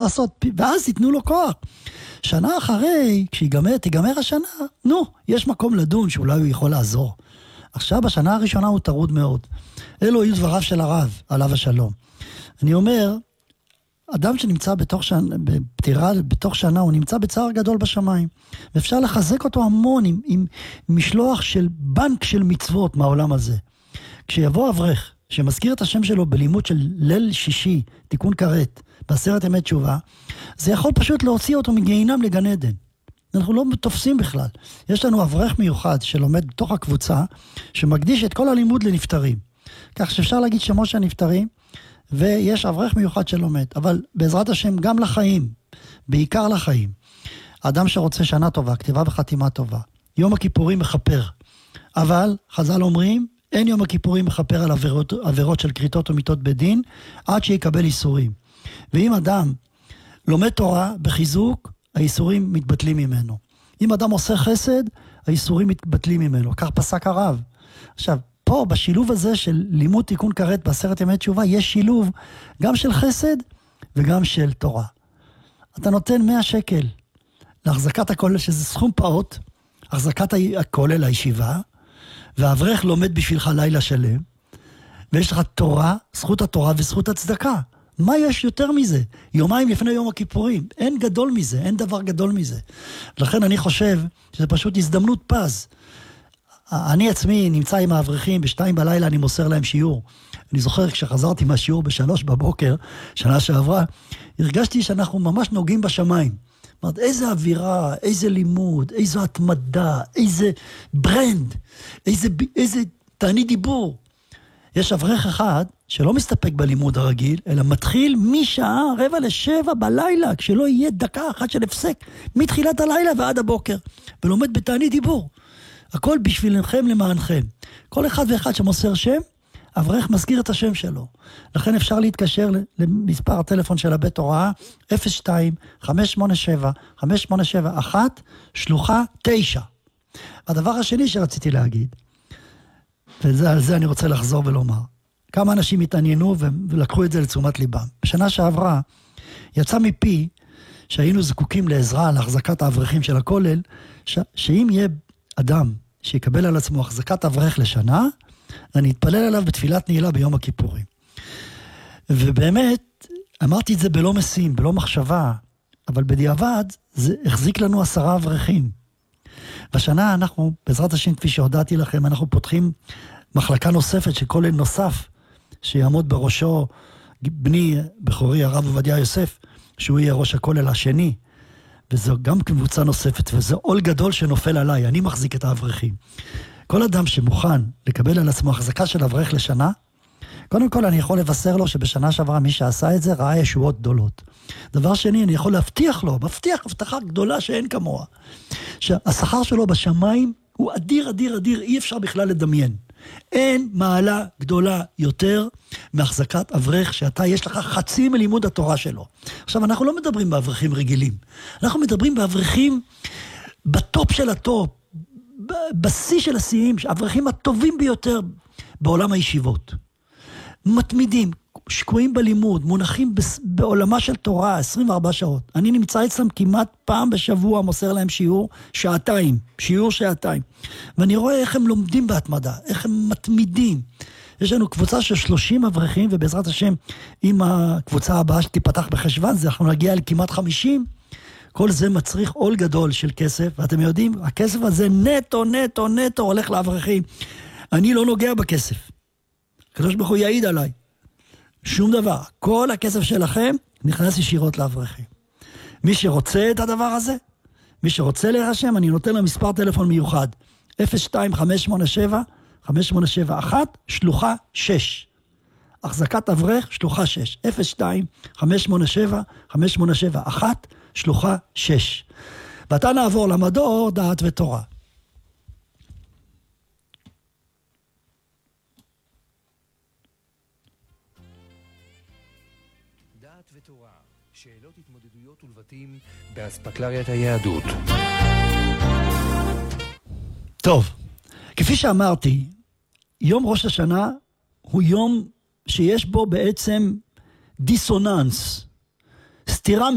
לעשות, ואז ייתנו לו כוח. שנה אחרי, תיגמר השנה, יש מקום לדון שאולי הוא יכול לעזור. עכשיו, בשנה הראשונה הוא טרוד מאוד. אלו היו דבריו של הרב, עליו השלום. אני אומר, אדם שנמצא בפטירה בתוך שנה, הוא נמצא בצער גדול בשמיים. ואפשר לחזק אותו המון עם משלוח של בנק של מצוות מהעולם הזה. כשיבוא אברך, שמזכיר את השם שלו בלימוד של ליל שישי, תיקון כרת, בעשרת ימי תשובה, זה יכול פשוט להוציא אותו מגיהינום לגן עדן. אנחנו לא תופסים בכלל. יש לנו אברך מיוחד שלומד בתוך הקבוצה, שמקדיש את כל הלימוד לנפטרים. כך שאפשר להגיד שמות של נפטרים, ויש אברך מיוחד שלומד. אבל בעזרת השם גם לחיים, בעיקר לחיים. האדם שרוצה שנה טובה, כתיבה וחתימה טובה. יום הכיפורים מחפר. אבל חז"ל אומרים, אין יום הכיפורים מחפר על עבירות של כריתות ומיתות בדין, עד שיקבל איסורים. ואם אדם לומד תורה בחיזוק, האיסורים מתבטלים ממנו. אם אדם עושה חסד, האיסורים מתבטלים ממנו. כך פסק הרב. עכשיו, פה בשילוב הזה של לימוד תיקון כרת בעשרת ימי תשובה, יש שילוב גם של חסד וגם של תורה. אתה נותן 100 שקל להחזקת הכולל, שזה סכום פעוט, החזקת הכולל הישיבה, והאברך לומד בשבילך לילה שלם, ויש לך תורה, זכות התורה וזכות הצדקה. מה יש יותר מזה? יומיים לפני יום הכיפורים. אין גדול מזה, אין דבר גדול מזה. לכן אני חושב שזה פשוט הזדמנות פז. אני עצמי נמצא עם האברכים, ב2 בלילה אני מוסר להם שיעור. אני זוכר כשחזרתי מהשיעור ב3 בבוקר, שנה שעברה, הרגשתי שאנחנו ממש נוגעים בשמיים. זאת אומרת, איזה אווירה, איזה לימוד, איזו התמדה, איזה ברנד, איזה תענית דיבור. יש אברך אחד שלא מסתפק בלימוד הרגיל, אלא מתחיל משעה 6:45 בלילה, כשלא יהיה דקה אחת של הפסק, מתחילת הלילה ועד הבוקר, ולומד בתענית דיבור. הכל בשבילכם למענכם. כל אחד ואחד שמוסר שם, אברך מזכיר את השם שלו. לכן אפשר להתקשר למספר הטלפון של הבית הוראה, 02-587-5871, שלוחה 9. הדבר השני שרציתי להגיד, ועל זה אני רוצה לחזור ולומר, כמה אנשים התעניינו ולקחו את זה לתשומת ליבם. בשנה שעברה יצא מפי שהיינו זקוקים לעזרה להחזקת האברכים של הכולל, שאם יהיה אדם שיקבל על עצמו החזקת אברך לשנה, אני אתפלל עליו בתפילת נעילה ביום הכיפורים. ובאמת, אמרתי את זה בלא משים, בלא מחשבה, אבל בדיעבד זה החזיק לנו 10 אברכים. בשנה אנחנו, בעזרת השם, כפי שהודעתי לכם, אנחנו פותחים מחלקה נוספת של כולל נוסף, שיעמוד בראשו בני בכורי הרב עובדיה יוסף, שהוא יהיה ראש הכולל השני, וזו גם קבוצה נוספת, וזה עול גדול שנופל עליי, אני מחזיק את האברכים. כל אדם שמוכן לקבל על עצמו החזקה של אברך לשנה, קודם כל אני יכול לבשר לו שבשנה שעברה מי שעשה את זה ראה ישועות גדולות. דבר שני, אני יכול להבטיח לו, מבטיח הבטחה גדולה שאין כמוה, שהשכר שלו בשמיים הוא אדיר, אדיר, אדיר, אי אפשר בכלל לדמיין. אין מעלה גדולה יותר מהחזקת אברך שאתה יש לך חצי מלימוד התורה שלו. עכשיו אנחנו לא מדברים באברכים רגילים, אנחנו מדברים באברכים בטופ של הטופ, בשיא של השיאים, האברכים הטובים ביותר בעולם הישיבות. מתמידים, שקועים בלימוד, מונחים בעולמה של תורה 24 שעות. אני נמצא אצלם כמעט פעם בשבוע, מוסר להם שיעור שעתיים. ואני רואה איך הם לומדים בהתמדה, איך הם מתמידים. יש לנו קבוצה של 30 אברכים, ובעזרת השם, עם הקבוצה הבאה שתיפתח בחשוון, אנחנו נגיע לכמעט 50. כל זה מצריך עול גדול של כסף, ואתם יודעים, הכסף הזה נטו הולך לאברכים. אני לא נוגע בכסף. הקדוש ברוך הוא יעיד עליי. שום דבר. כל הכסף שלכם נכנס ישירות לאברכים. מי שרוצה את הדבר הזה, מי שרוצה להירשם, אני נותן לו מספר טלפון מיוחד. 02-587-5871, שלוחה 6. החזקת אברך, שלוחה 6. 02-587-5871, שלוחה 6. ואתה נעבור למדור דעת ותורה. דעת ותורה, שאלות התמודדויות ולבטים באספקלריית היהדות. טוב, כפי שאמרתי, יום ראש השנה הוא יום שיש בו בעצם דיסוננס, סתירה